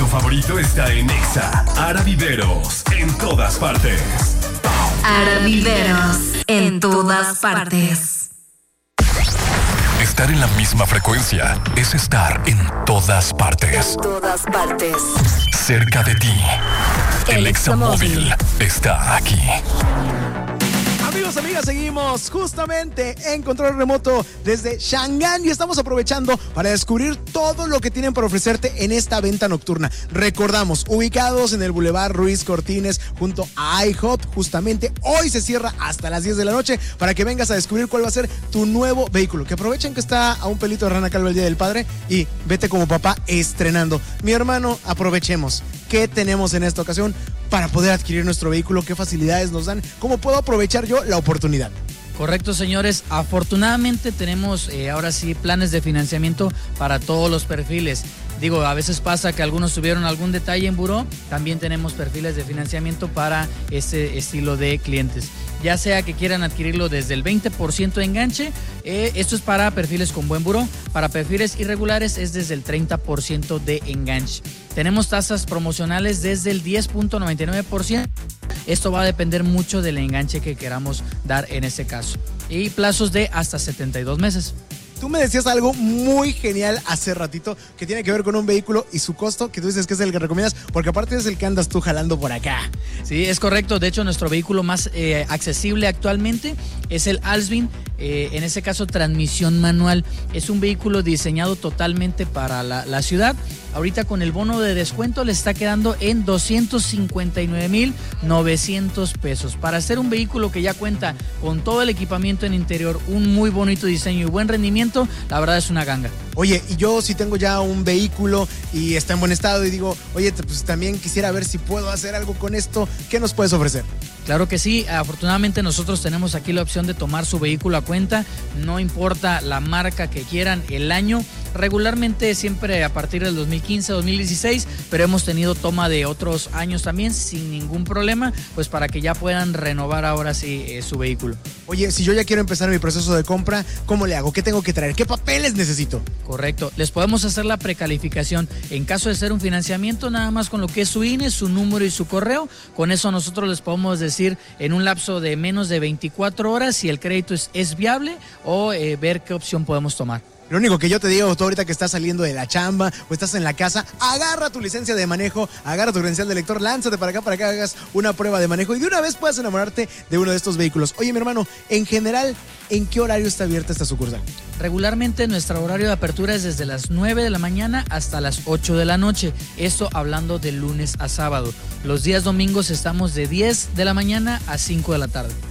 evento favorito está en Exa. Ara Viveros, en todas partes. Ara Viveros, en todas partes. Estar en la misma frecuencia es estar en todas partes. En todas partes. Cerca de ti. El Exa Móvil está aquí. Amigos, amigas, seguimos justamente en control remoto desde Shanghái y estamos aprovechando para descubrir todo lo que tienen para ofrecerte en esta venta nocturna. Recordamos, ubicados en el Boulevard Ruiz Cortines junto a IHOP, justamente hoy se cierra hasta las 10 de la noche para que vengas a descubrir cuál va a ser tu nuevo vehículo. Que aprovechen que está a un pelito de rana calva el Día del Padre y vete como papá estrenando. Mi hermano, aprovechemos. ¿Qué tenemos en esta ocasión para poder adquirir nuestro vehículo? ¿Qué facilidades nos dan? ¿Cómo puedo aprovechar yo la oportunidad? Correcto, señores. Afortunadamente tenemos ahora sí planes de financiamiento para todos los perfiles. Digo, a veces pasa que algunos tuvieron algún detalle en buró. También tenemos perfiles de financiamiento para este estilo de clientes. Ya sea que quieran adquirirlo desde el 20% de enganche, esto es para perfiles con buen buró. Para perfiles irregulares es desde el 30% de enganche. Tenemos tasas promocionales desde el 10.99%. Esto va a depender mucho del enganche que queramos dar en este caso. Y plazos de hasta 72 meses. Tú me decías algo muy genial hace ratito que tiene que ver con un vehículo y su costo, que tú dices que es el que recomiendas, porque aparte es el que andas tú jalando por acá. Sí, es correcto. De hecho, nuestro vehículo más accesible actualmente es el Alsvin. En ese caso, transmisión manual. Es un vehículo diseñado totalmente para la ciudad. Ahorita con el bono de descuento le está quedando en 259,900 pesos. Para hacer un vehículo que ya cuenta con todo el equipamiento en interior, un muy bonito diseño y buen rendimiento, la verdad es una ganga. Oye, y yo si tengo ya un vehículo y está en buen estado y digo, oye, pues también quisiera ver si puedo hacer algo con esto, ¿qué nos puedes ofrecer? Claro que sí, afortunadamente nosotros tenemos aquí la opción de tomar su vehículo a cuenta, no importa la marca que quieran, el año, regularmente siempre a partir del 2015, 2016, pero hemos tenido toma de otros años también sin ningún problema, pues para que ya puedan renovar ahora sí su vehículo. Oye, si yo ya quiero empezar mi proceso de compra, ¿cómo le hago? ¿Qué tengo que traer? ¿Qué papeles necesito? Correcto, les podemos hacer la precalificación. En caso de ser un financiamiento, nada más con lo que es su INE, su número y su correo, con eso nosotros les podemos decir en un lapso de menos de 24 horas si el crédito es viable o ver qué opción podemos tomar. Lo único que yo te digo, tú ahorita que estás saliendo de la chamba o estás en la casa, agarra tu licencia de manejo, agarra tu credencial de lector, lánzate para que hagas una prueba de manejo y de una vez puedas enamorarte de uno de estos vehículos. Oye, mi hermano, en general, ¿en qué horario está abierta esta sucursal? Regularmente nuestro horario de apertura es desde las 9 de la mañana hasta las 8 de la noche. Esto hablando de lunes a sábado. Los días domingos estamos de 10 de la mañana a 5 de la tarde.